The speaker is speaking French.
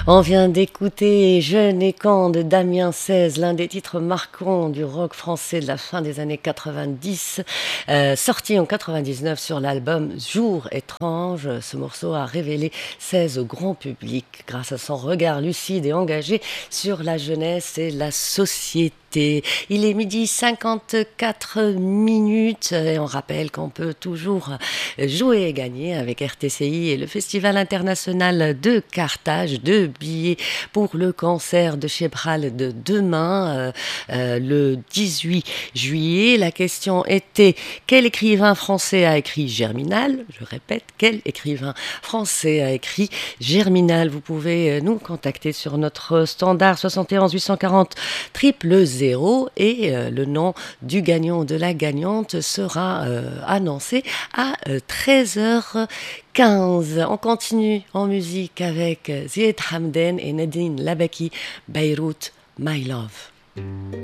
On vient d'écouter Jeune et quand de Damien XVI, l'un des titres marquants du rock français de la fin des années 90, sorti en 99 sur l'album Jour étrange. Ce morceau a révélé XVI au grand public grâce à son regard lucide et engagé sur la jeunesse et la société. Il est 12h54 et on rappelle qu'on peut toujours jouer et gagner avec RTCI et le Festival international de Carthage. 2 billets pour le concert de Chebral de demain, le 18 juillet. La question était: quel écrivain français a écrit Germinal? Je répète, quel écrivain français a écrit Germinal? Vous pouvez nous contacter sur notre standard 71 840 000 et le nom du gagnant ou de la gagnante sera annoncé à 13h15. On continue en musique avec Zied Hamden et Nadine Labaki, Beyrouth, My Love.